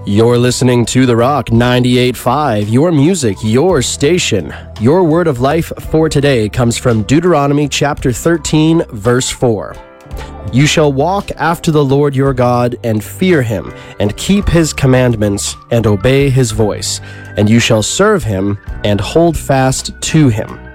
You're listening to The Rock 98.5, your music, your station. Your word of life for today comes from Deuteronomy chapter 13, verse 4. You shall walk after the Lord your God and fear him and keep his commandments and obey his voice, and you shall serve him and hold fast to him.